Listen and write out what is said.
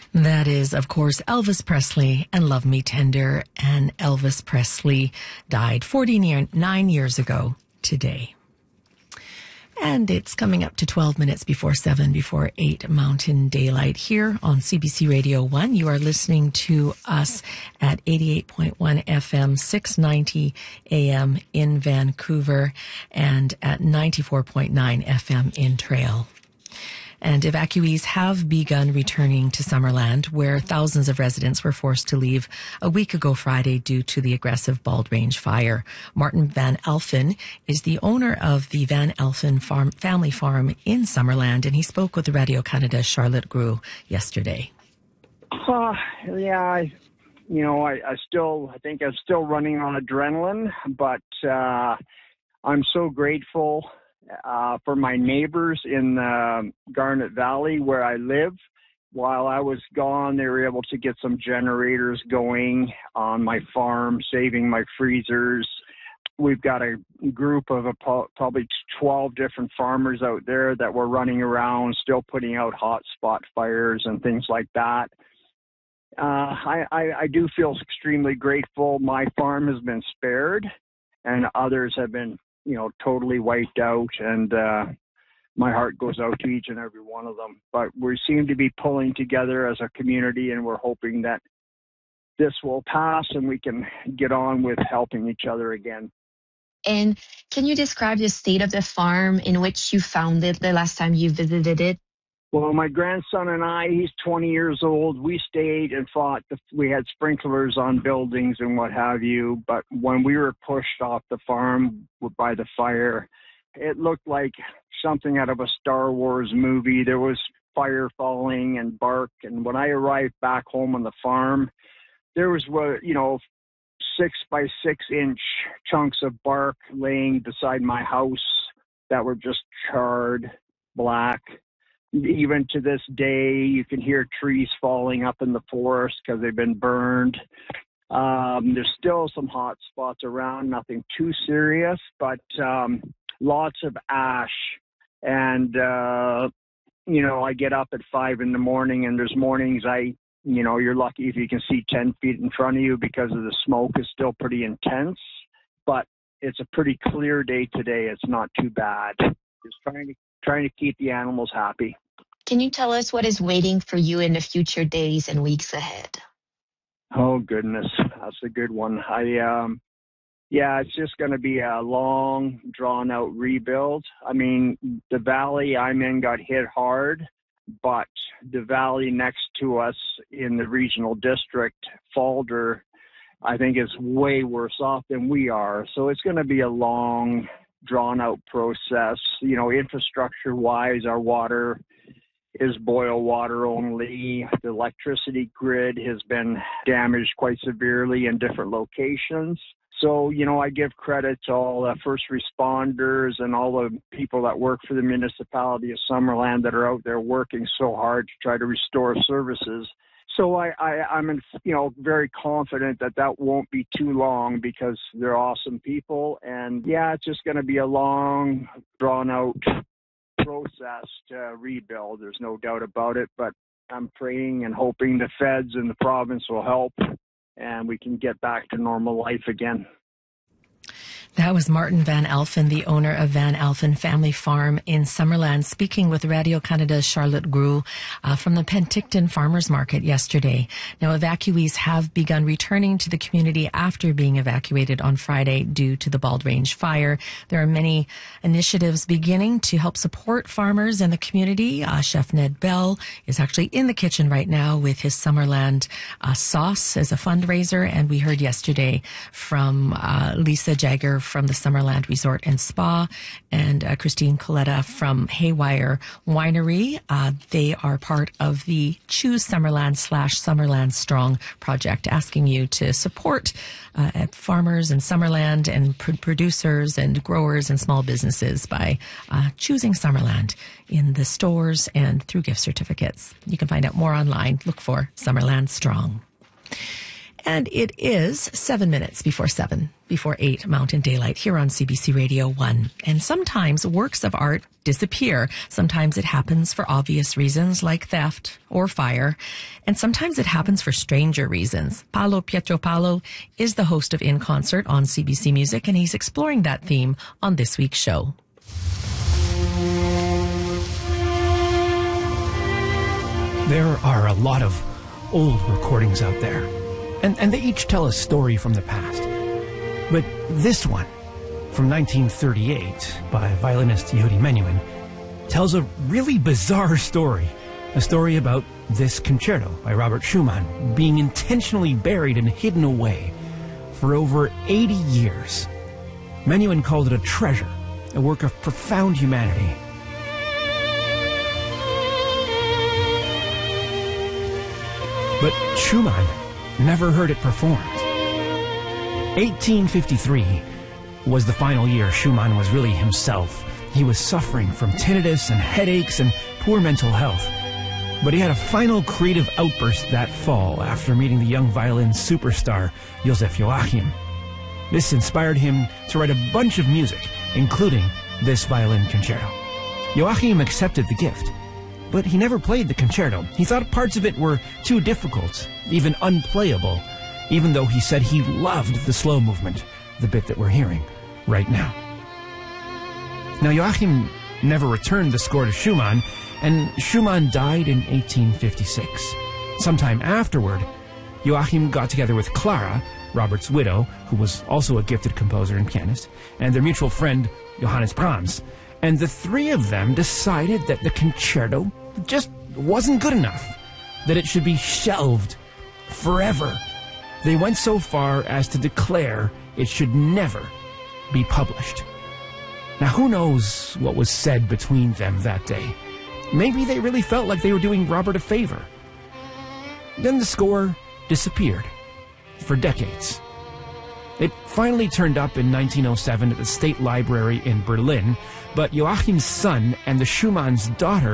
That is, of course, Elvis Presley and Love Me Tender. And Elvis Presley died 49 years ago today. And it's coming up to 12 minutes before 7, before 8 Mountain Daylight here on CBC Radio 1. You are listening to us at 88.1 FM, 690 AM in Vancouver, and at 94.9 FM in Trail. And evacuees have begun returning to Summerland, where thousands of residents were forced to leave a week ago Friday due to the aggressive Bald Range fire. Martin Van Alphen is the owner of the Van Alphen family farm in Summerland, and he spoke with Radio-Canada's Charlotte Grew yesterday. I think I'm still running on adrenaline, but I'm so grateful for my neighbors in the Garnet Valley where I live. While I was gone, they were able to get some generators going on my farm, saving my freezers. We've got a group of probably 12 different farmers out there that were running around, still putting out hot spot fires and things like that. I do feel extremely grateful. My farm has been spared, and others have been totally wiped out, and my heart goes out to each and every one of them. But we seem to be pulling together as a community, and we're hoping that this will pass and we can get on with helping each other again. And can you describe the state of the farm in which you found it the last time you visited it? Well, my grandson and I, he's 20 years old, we stayed and fought. We had sprinklers on buildings and what have you, but when we were pushed off the farm by the fire, it looked like something out of a Star Wars movie. There was fire falling and bark, and when I arrived back home on the farm, there was 6 by 6 inch chunks of bark laying beside my house that were just charred black. Even to this day, you can hear trees falling up in the forest because they've been burned. There's still some hot spots around, nothing too serious, but lots of ash. And, I get up at 5 in the morning, and there's mornings you're lucky if you can see 10 feet in front of you because of the smoke is still pretty intense. But it's a pretty clear day today. It's not too bad. Just trying to keep the animals happy. Can you tell us what is waiting for you in the future days and weeks ahead? Oh, goodness. That's a good one. It's just going to be a long, drawn-out rebuild. I mean, the valley I'm in got hit hard, but the valley next to us in the regional district, Falder, I think is way worse off than we are. So it's going to be a long, drawn-out process. Infrastructure-wise, our water is boil water only. The electricity grid has been damaged quite severely in different locations. So, I give credit to all the first responders and all the people that work for the municipality of Summerland that are out there working so hard to try to restore services. So I'm very confident that won't be too long because they're awesome people. And it's just going to be a long, drawn-out process to rebuild. There's no doubt about it. But I'm praying and hoping the feds and the province will help and we can get back to normal life again. That was Martin Van Alphen, the owner of Van Alphen Family Farm in Summerland, speaking with Radio-Canada's Charlotte Grew from the Penticton Farmers Market yesterday. Now, evacuees have begun returning to the community after being evacuated on Friday due to the Bald Range fire. There are many initiatives beginning to help support farmers in the community. Chef Ned Bell is actually in the kitchen right now with his Summerland sauce as a fundraiser, and we heard yesterday from Lisa Jagger from the Summerland Resort and Spa and Christine Coletta from Haywire Winery. They are part of the Choose Summerland /Summerland Strong project, asking you to support farmers in Summerland and producers and growers and small businesses by choosing Summerland in the stores and through gift certificates. You can find out more online. Look for Summerland Strong. And it is 7 minutes before 8 Mountain Daylight here on CBC Radio 1. And sometimes works of art disappear. Sometimes it happens for obvious reasons like theft or fire. And sometimes it happens for stranger reasons. Paolo Pietropalo is the host of In Concert on CBC Music, and he's exploring that theme on this week's show. There are a lot of old recordings out there, and they each tell a story from the past. But this one, from 1938, by violinist Yehudi Menuhin, tells a really bizarre story. A story about this concerto by Robert Schumann being intentionally buried and hidden away for over 80 years. Menuhin called it a treasure, a work of profound humanity. But Schumann never heard it performed. 1853 was the final year Schumann was really himself. He was suffering from tinnitus and headaches and poor mental health. But he had a final creative outburst that fall after meeting the young violin superstar Joseph Joachim. This inspired him to write a bunch of music, including this violin concerto. Joachim accepted the gift, but he never played the concerto. He thought parts of it were too difficult, even unplayable, even though he said he loved the slow movement, the bit that we're hearing right now. Now, Joachim never returned the score to Schumann, and Schumann died in 1856. Sometime afterward, Joachim got together with Clara, Robert's widow, who was also a gifted composer and pianist, and their mutual friend, Johannes Brahms, and the three of them decided that the concerto just wasn't good enough, that it should be shelved forever. They went so far as to declare it should never be published. Now, who knows what was said between them that day? Maybe they really felt like they were doing Robert a favor. Then the score disappeared for decades. It finally turned up in 1907 at the State Library in Berlin, but Joachim's son and the Schumann's daughter